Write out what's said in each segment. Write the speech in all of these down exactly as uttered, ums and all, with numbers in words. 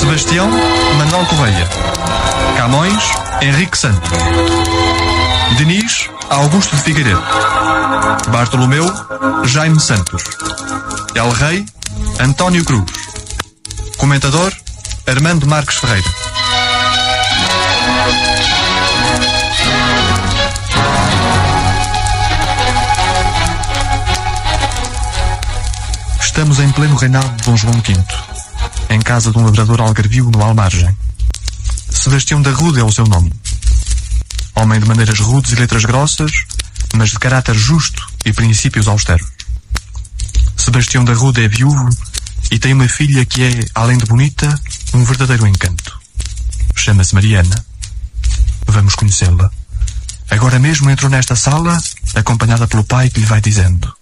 Sebastião, Manuel Correia. Camões, Henrique Santos. Diniz, Augusto de Figueiredo. Bartolomeu, Jaime Santos. El Rei, António Cruz. Comentador, Armando Marques Ferreira. Estamos em pleno reinado de Dom João quinto, em casa de um lavrador algarvio no Almargem. Sebastião da Rude é o seu nome. Homem de maneiras rudes e letras grossas, mas de caráter justo e princípios austeros. Sebastião da Rude é viúvo e tem uma filha que é, além de bonita, um verdadeiro encanto. Chama-se Mariana. Vamos conhecê-la. Agora mesmo entrou nesta sala, acompanhada pelo pai que lhe vai dizendo: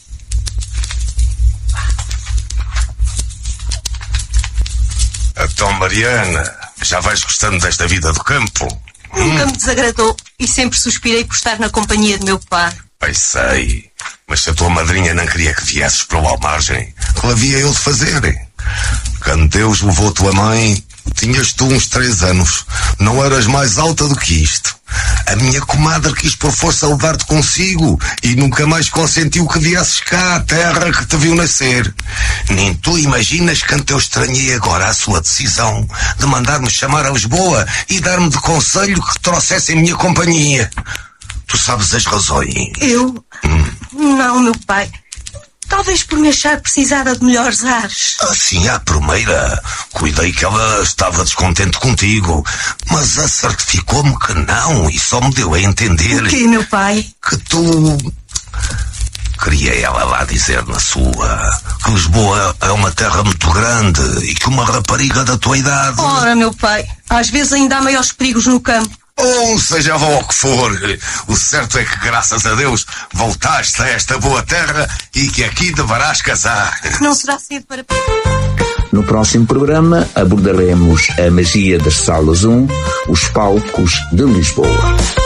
Então, Mariana, já vais gostando desta vida do campo? Nunca hum? me desagradou e sempre suspirei por estar na companhia de meu pai. Pai, sei. Mas se a tua madrinha não queria que viesses para o Almargem, que havia eu de fazer? Quando Deus levou a tua mãe, tinhas tu uns três anos. Não eras mais alta do que isto. A minha comadre quis por força levar-te consigo e nunca mais consentiu que viesses cá à terra que te viu nascer. Nem tu imaginas quanto eu estranhei agora a sua decisão de mandar-me chamar a Lisboa e dar-me de conselho que trouxesse em minha companhia. Tu sabes as razões. Eu? Hum. Não, meu pai. Talvez por me achar precisada de melhores ares. Assim, à primeira, cuidei que ela estava descontente contigo, mas a certificou-me que não e só me deu a entender... O quê, meu pai? Que tu... Queria ela lá dizer na sua que Lisboa é uma terra muito grande e que uma rapariga da tua idade... Ora, meu pai, às vezes ainda há maiores perigos no campo. Ou seja, vá o que for, o certo é que, graças a Deus, voltaste a esta boa terra e que aqui deverás casar. Não será cedo para... No próximo programa abordaremos a magia das salas um, os palcos de Lisboa.